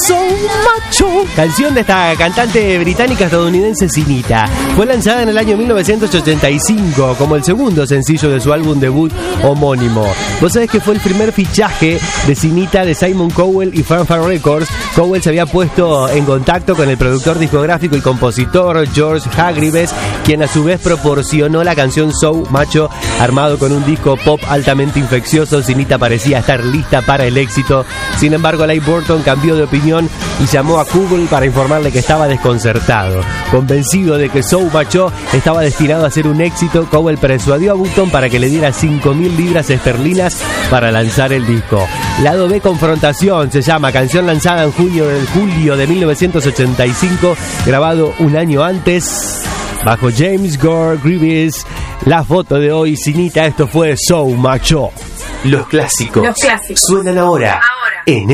So Macho, canción de esta cantante británica estadounidense Sinita. Fue lanzada en el año 1985 como el segundo sencillo de su álbum debut homónimo. Vos sabés que fue el primer fichaje de Sinita de Simon Cowell y Fanfare Records. Cowell se había puesto en contacto con el productor discográfico y compositor George Hargreaves, quien a su vez proporcionó la canción So Macho. Armado con un disco pop altamente infeccioso, Sinita parecía estar lista para el éxito. Sin embargo, Leigh Burton cambió de opinión y llamó a Cowell para informarle que estaba desconcertado. Convencido de que So Macho estaba destinado a ser un éxito, Cowell persuadió a Burton para que le diera 5.000 libras esterlinas para lanzar el disco. Lado B, Confrontación, se llama, canción lanzada en julio de 1985, grabado un año antes bajo James Gore Greaves. La foto de hoy, Sinita, esto fue So Macho. Los clásicos suenan ahora en